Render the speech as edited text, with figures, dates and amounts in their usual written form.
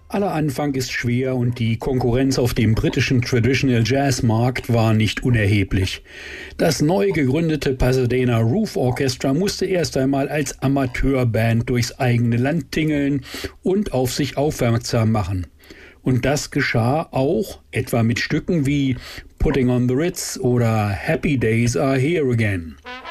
Aller Anfang ist schwer und die Konkurrenz auf dem britischen Traditional Jazz Markt war nicht unerheblich. Das neu gegründete Pasadena Roof Orchestra musste erst einmal als Amateurband durchs eigene Land tingeln und auf sich aufmerksam machen. Und das geschah auch etwa mit Stücken wie Putting on the Ritz oder Happy Days Are Here Again.